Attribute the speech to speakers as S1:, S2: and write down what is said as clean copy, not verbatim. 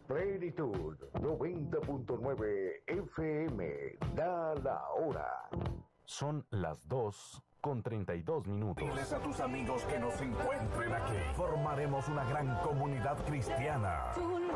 S1: Plenitud 90.9 FM. Da la hora.
S2: Son las 2:32.
S3: Diles a tus amigos que nos encuentren aquí. Formaremos una gran comunidad cristiana.